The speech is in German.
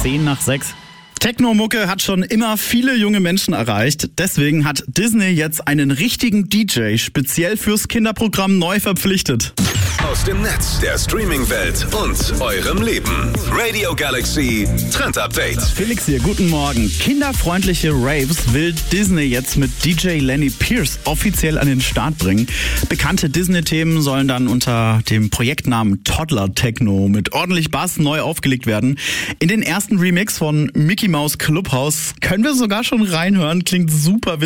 10:10. Techno-Mucke hat schon immer viele junge Menschen erreicht. Deswegen hat Disney jetzt einen richtigen DJ speziell fürs Kinderprogramm neu verpflichtet. Aus dem Netz, der Streaming-Welt und eurem Leben. Radio Galaxy Trend Update. Felix hier, guten Morgen. Kinderfreundliche Raves will Disney jetzt mit DJ Lenny Pierce offiziell an den Start bringen. Bekannte Disney-Themen sollen dann unter dem Projektnamen Toddler Techno mit ordentlich Bass neu aufgelegt werden. In den ersten Remix von Mickey Mouse Clubhouse können wir sogar schon reinhören. Klingt super witzig.